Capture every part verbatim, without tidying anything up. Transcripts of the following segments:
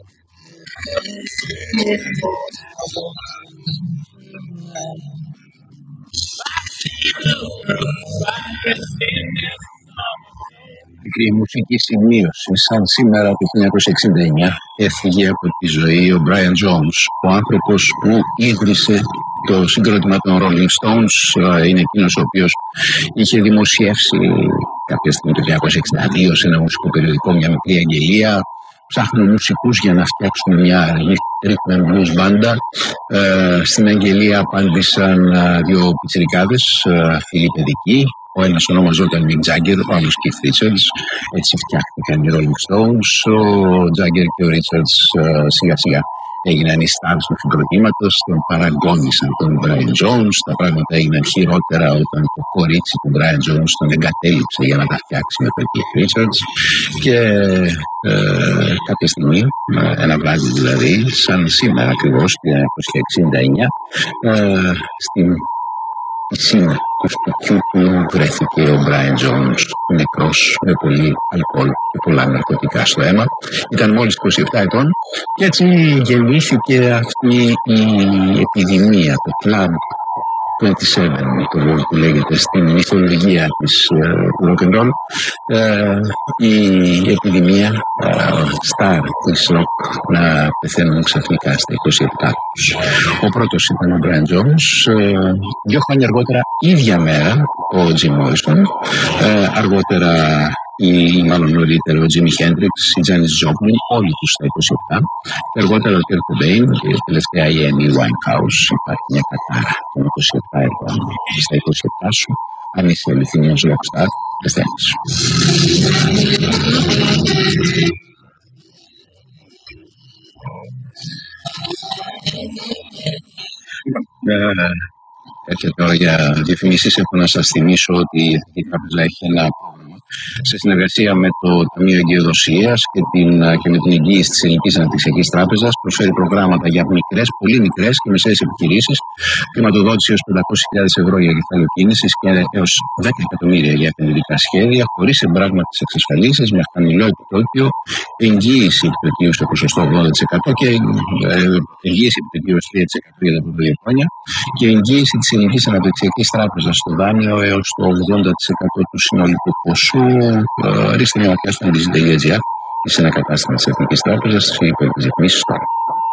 Μικρή μουσική σημείωση. Σαν σήμερα το χίλια εννιακόσια εξήντα εννιά έφυγε από τη ζωή ο Brian Jones, ο άνθρωπος που ίδρυσε το συγκρότημα των Rolling Stones. Είναι εκείνος ο οποίος είχε δημοσιεύσει κάποια στιγμή το χίλια εννιακόσια εξήντα δύο σε ένα μουσικό περιοδικό μια μικρή αγγελία. Ψάχνουν μουσικούς για να φτιάξουν μια rhythm and blues μπάντα. Ε, στην αγγελία απάντησαν δύο πιτσιρικάδες, φίλοι παιδικοί. Ο ένας ονομαζόταν Mick Jagger, ο άλλος Keith Richards. Έτσι φτιάχτηκαν οι Rolling Stones. Ο Jagger και ο Richards σιγά σιγά έγιναν οι stars του συγκροτήματος, τον παραγώνισαν τον Brian Jones. Τα πράγματα έγιναν χειρότερα όταν το κορίτσι του Brian Jones τον εγκατέλειψε για να τα φτιάξει με τον Keith Richards. Και ε, κάποια στιγμή, ένα βράδυ δηλαδή, σαν σήμερα ακριβώς, το χίλια εννιακόσια εξήντα εννιά, ε, στην πισίνα του σπιτιού του βρέθηκε ο Brian Jones νεκρός με πολύ αλκοόλ και πολλά ναρκωτικά στο αίμα. Ήταν μόλις είκοσι επτά ετών και έτσι γεννήθηκε αυτή η επιδημία, το Club είκοσι επτά, το λόγο που λέγεται στην μυθολογία της uh, rock and roll, uh, η επιδημία uh, star της rock να πεθαίνουν ξαφνικά στα είκοσι επτά. Ο πρώτος ήταν ο Brian Jones, uh, δύο χρόνια αργότερα, ίδια μέρα, ο Jim Morrison, uh, αργότερα ή μάλλον νωρίτερα ο Jimi Hendrix, η Janis Joplin, όλοι τους στα είκοσι επτά. Αργότερα ο Kurt Cobain και τελευταία η Amy Winehouse. Υπάρχει μια κατάρα των είκοσι επτά ετών. Στα είκοσι επτά σου, αν είσαι αληθινός rockstar, πεθαίνεις. Έρχεται τώρα για διαφημίσεις. Έχω να σας θυμίσω ότι η Εθνική Τράπεζα έχει ένα πρόγραμμα σε συνεργασία με το Ταμείο Εγκυοδοσίας και, και με την εγγύηση της Ελληνικής Αναπτυξιακής Τράπεζας. Προσφέρει προγράμματα για μικρές, πολύ μικρές και μεσαίες επιχειρήσεις, χρηματοδότηση έως πεντακόσιες χιλιάδες ευρώ για κεφάλαιο κίνησης και έως δέκα εκατομμύρια για επενδυτικά σχέδια, χωρίς εμπράγμα της εξασφαλίσης, με χαμηλό επιτόκιο, εγγύηση επιτοκίου στο ποσοστό ογδόντα τοις εκατό και ε, εγγύηση επιτοκίου στο τρία τοις εκατό για τα πρώτα χρόνια και εγγύηση της Ελληνικής Αναπτυξιακής Τράπεζας στο δάνειο έως το ογδόντα τοις εκατό του συνολικού ποσού. Ρίξτε μια ματιά στο ενδύζι τελεία τζι άρ, σε ένα κατάστημα της Εθνικής Τράπεζας, στις υπόλοιπες διαφημίσεις τώρα.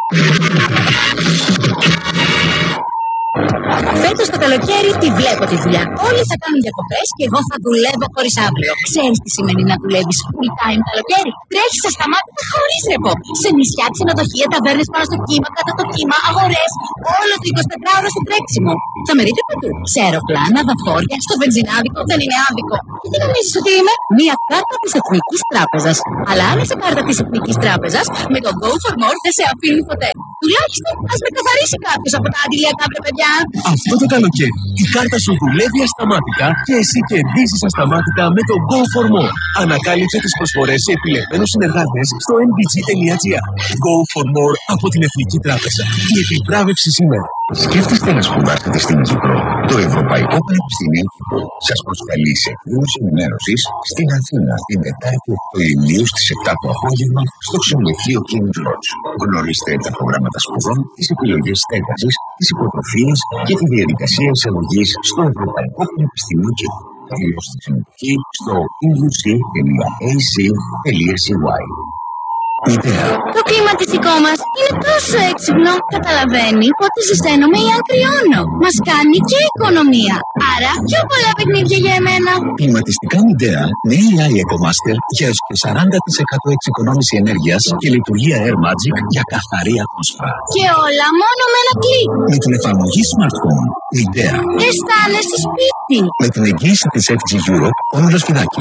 Φέτος το καλοκαίρι τη βλέπω τη δουλειά. Όλοι θα κάνουν διακοπές και εγώ θα δουλεύω χωρίς αύριο. Ξέρεις τι σημαίνει να δουλεύεις full time καλοκαίρι? Τρέχεις ασταμάτητα χωρίς ρεπό. Σε νησιά, ξενοδοχεία, ταβέρνες πάνω στο κύμα, κατά το κύμα, αγορές. Όλο το εικοσιτετράωρο στο τρέξιμο. Θα με δείτε παντού. Σε αεροπλάνα, βαφόρια, στο βενζινάδικο. Δεν είναι άδικο. Και τι νομίζεις ότι είμαι? Μία κάρτα της Εθνικής Τράπεζας. Αλλά αν είσαι κάρτα της Εθνικής Τράπεζας, με το Go for More δεν σε αφήνει ποτέ. Τουλάχιστον ας με καθαρίσει κάποιος από τα αντιλιακά βρε παιδιά. Αυτό το καλοκαίρι η κάρτα σου δουλεύει ασταμάτητα και εσύ κερδίζεις ασταμάτητα με το Go for More. Ανακάλυψε τις προσφορές σε επιλεγμένους συνεργάτες στο εν μπι τζι τελεία τζι άρ. Go for More από την Εθνική Τράπεζα. Η επιβράβευση σήμερα. Σκέφτεστε να σπουδάσετε στην Κύπρο? Το Ευρωπαϊκό Πανεπιστήμιο Κύπρου σας προσκαλεί σε εκδήλωση ενημέρωσης στην Αθήνα την Τετάρτη οκτώ Ιουνίου στις επτά το απόγευμα στο ξενοδοχείο King's Lodge. Γνωρίστε τα προγράμματα σπουδών, τις επιλογές στέγασης, τις υποτροφίες και τη διαδικασία εισαγωγής στο Ευρωπαϊκό Πανεπιστήμιο Κύπρου. Δηλώστε τη συμμετοχή στο ι γιου σι τελεία έι σι τελεία σι γουάι. Ιδέα. Το κλιματιστικό μας είναι τόσο έξυπνο. Καταλαβαίνει πότε ζεσταίνομαι ή αν κρυώνω. Μας κάνει και οικονομία. Άρα πιο πολλά παιχνίδια για εμένα. Κλιματιστικά Ιδέα με έι άι EcoMaster για έως και σαράντα τοις εκατό εξοικονόμηση ενέργειας και λειτουργία Air Magic για καθαρή ατμόσφαιρα. Και όλα μόνο με ένα κλικ. Με την εφαρμογή Smartphone Ιδέα. Αισθάνεσαι σπίτι. Με την εγγύηση της εφ τζι Europe Όμιλος Φιδάκη.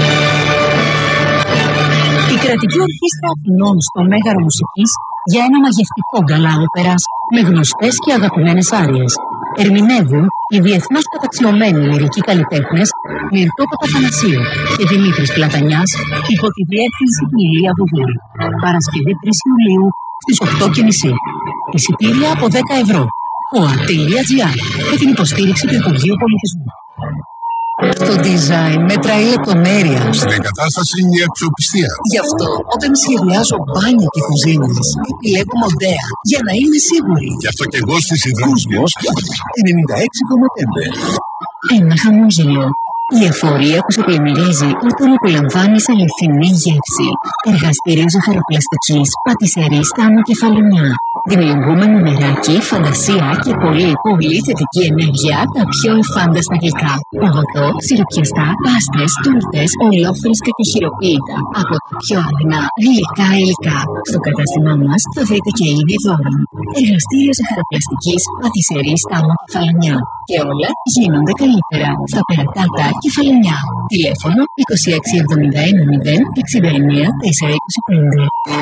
Η Κρατική Ορχήστρα Αθηνών στο Μέγαρο Μουσικής για ένα μαγευτικό γκαλά όπερας με γνωστές και αγαπημένες άριες. Ερμηνεύουν οι διεθνώς καταξιωμένοι λυρικοί καλλιτέχνες Μυρτώ Παπαθανασίου και Δημήτρης Πλατανιάς υπό τη διεύθυνση Ηλία Βουδούρη. Παρασκευή τρεις Ιουλίου στις οκτώ και μισή. Εισιτήρια από δέκα ευρώ. ο έι τελεία τζι άρ με την υποστήριξη του Υπουργείου Πολιτισμού. Το design μετράει η λεπτομέρεια. Στην εγκατάσταση η αξιοπιστία. Γι' αυτό, όταν σχεδιάζω μπάνια και κουζίνες, επιλέγω Μοντέα για να είμαι σίγουρη. Γι' αυτό και εγώ στη Συνδρόμους ενενήντα έξι κόμμα πέντε. Ένα χαμόγελο. Η εφορία που σε πλημμυρίζει όταν απολαμβάνεις αληθινή γεύση. Εργαστήριο ζαχαροπλαστικής, πατησερή Στάμο Κεφαλονιά. Δημιουργούμε νεράκι, φαντασία και πολύ, πολύ θετική ενέργεια τα πιο εφάνταστα γλυκά. Παγωτό, σιροπιαστά, πάστες, τούρτες, ολόφρυσκα και χειροποίητα. Από τα πιο αγνά γλυκά υλικά. Στο κατάστημά μας θα βρείτε και είδη δώρων. Εργαστήριο ζαχαροπλαστικής, πατησερή Στάμο Κεφαλονιά. Και όλα γίνονται καλύτερα στα Περατάτα Κεφαλονιά. Τηλέφωνο είκοσι έξι εβδομήντα ένα μηδέν εξήντα εννέα τέσσερα είκοσι πέντε.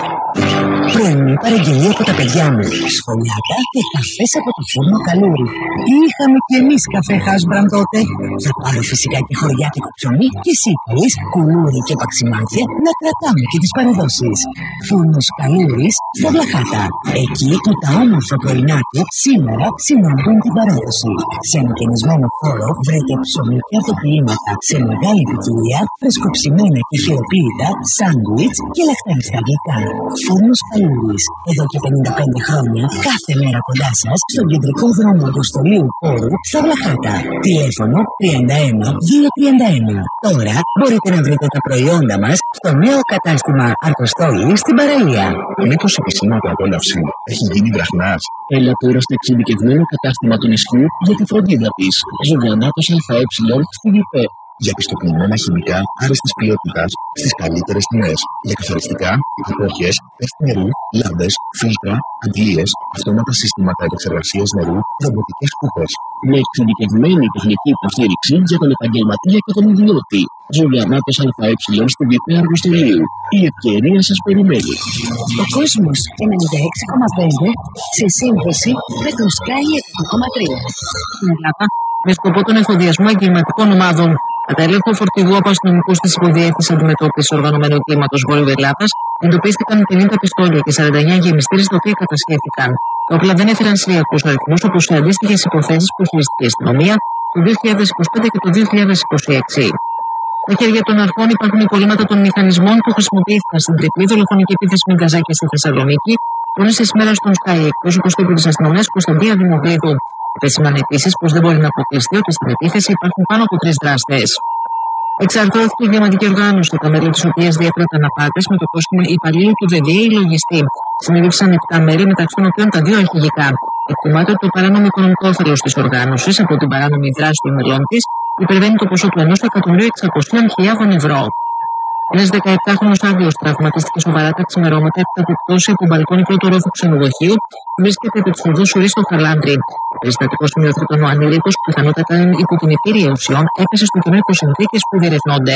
Πρωινή παραγγελία από τα παιδιά μου. Σχολιάτα και καφές από το φούρνο Καλούρι. Είχαμε κι εμείς καφέ Χάσμπραν τότε. Θα πάρω φυσικά και χωριάτικο ψωμί και εσύ καλείς κουλούρι και παξιμάδια να κρατάμε και τις παραδόσεις. Φούρνος Καλούρις στα Βλαχάτα. Εκεί που τα όμορφα πρωινά του σήμερα συναντούν την παράδοση. Σε ανακαινισμένο χώρο βρείτε ψωμί και αυτοποιήματα σε μεγάλη ποικιλία, φρεσκοψημένα και χειροποίητα, σάντουιτς και λαχταριστά γλυκά. Φούρνος Καλούρις. Εδώ και πενήντα πέντε χρόνια, κάθε μέρα κοντά σας, στον κεντρικό δρόμο Αποστολίου Πόρου, στα Βλαχάτα. Τηλέφωνο τριάντα ένα διακόσια τριάντα ένα. Τώρα μπορείτε να βρείτε τα προϊόντα μας στο νέο κατάστημα Αρτοστόλη στην παραλία. Μήπως η πισίνα του απόλαυση έχει γίνει βραχνάς? Έλα τώρα στο εξειδικευμένο κατάστημα του νησιού για τη φροντίδα της. Ζωγανάτος ΑΕ στη ΔΙΠΕ. Για πιστοποιημένα χημικά άρεστης ποιότητας στις καλύτερες τιμές. Για καθαριστικά, απόχειες, τεστ νερού, λάμπες, φίλτρα, αντλίες, αυτόματα συστήματα επεξεργασίας νερού, ρομποτικές κούπες. Με εξειδικευμένη τεχνική υποστήριξη για τον επαγγελματία και τον ιδιώτη. Ζωγανάτος ΑΕ στη ΔΙΠΕ Αργοστολίου. Η ευκαιρία σας περιμένει. Ο κόσμος ενενήντα έξι κόμμα πέντε σε σύνδεση με το Sky εκατό κόμμα τρία. Στην Ελλάδα, με σκοπό τον εφοδιασμό εγκληματικών ομάδων, κατά έλεγχο φορτηγού από αστυνομικούς της Υποδιεύθυνσης Αντιμετώπισης Οργανωμένου Εγκλήματος Βόρειου Ελλάδας, εντοπίστηκαν πενήντα πιστόλια και σαράντα εννέα γεμιστήρες τα οποία κατασχέθηκαν. Τα όπλα δεν έφεραν σειριακούς αριθμούς όπως σε αντίστοιχες υποθέσεις που χειριστεί η αστυνομία το δύο χιλιάδες είκοσι πέντε και το δύο χιλιάδες είκοσι έξι. Στα χέρια των αρχών υπάρχουν υπολείμματα των μηχανισμών που χρησιμοποιήθηκαν στην τριπλή δολοφονική επίθεση με γκαζάκια στη Θεσσαλονίκη, τόνισε σήμερα στον Sky εκπρόσωπος του της αστυνομίας Κωνσταντίνα Δημοβλίδου. Επεσήμανε επίσης πως δεν μπορεί να αποκλειστεί ότι στην επίθεση υπάρχουν πάνω από τρεις δράστες. Εξαρτώθηκε η διαμαντική οργάνωση, τα μέλη της οποίας διέπρεπταν απάτες με το κόσμο υπαλλήλου του ΒΔΕ ή λογιστή. Συνελήφθησαν επτά μέλη, μεταξύ των οποίων τα δύο αρχηγικά. Εκτιμάται ότι το παράνομο οικονομικό όφελος της οργάνωσης από την παράνομη δράση των μελών της υπερβαίνει το ποσό του ενός εκατομμυρίου εξακοσίων χιλιάδων ευρώ. Ένας δεκαεπτάχρονος Άγγλος τραυματίστηκε σοβαρά τα ξημερώματα efter από πτώση από μπαλκόνι πρώτου ορόφου ξενοδοχείου που βρίσκεται επί του οδού Σουρή στο Χαλάνδρι. Το περιστατικό σημειώθηκε ο ανήλικος που πιθανότατα ήταν υπό την επίρρεια ουσιών, έπεσε στο κοινό υπό συνθήκες που διερευνώνται.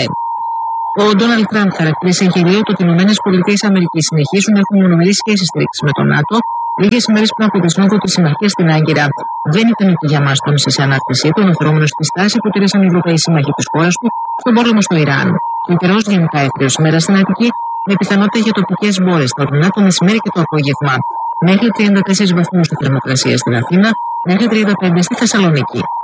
Ο Ντόναλντ Τραμπ χαρακτήρισε γελίο το ότι οι ΗΠΑ συνεχίζουν να έχουν μονομερή σχέση στήριξη με τον ΝΑΤΟ λίγες ημέρες πριν από τη σύνοδο της συμμαχίας στην Άγκυρα. Δεν ήταν ούτε για μας, τόνισε σε ανάρτησή του, αναφερόμενος στη στάση που τηρήσαν οι Ευρωπαίοι σύμμαχοι της χώρας του στον πόλεμο στο Ιράν. Το καιρός γενικά έφερε σήμερα στην Αττική με πιθανότητα για τοπικές μπόρες τα ορεινά το μεσημέρι και το απόγευμα. Μέχρι τριάντα τέσσερις βαθμούς η θερμοκρασία στην Αθήνα, μέχρι τριάντα πέντε στη Θεσσαλονίκη.